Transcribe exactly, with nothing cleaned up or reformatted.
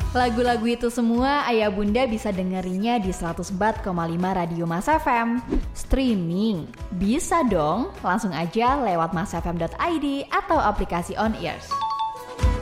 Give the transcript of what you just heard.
Lagu-lagu itu semua ayah bunda bisa dengerinnya di seratus empat koma lima Radio Mas F M. Streaming bisa dong, langsung aja lewat masfm dot i d atau aplikasi On Ears.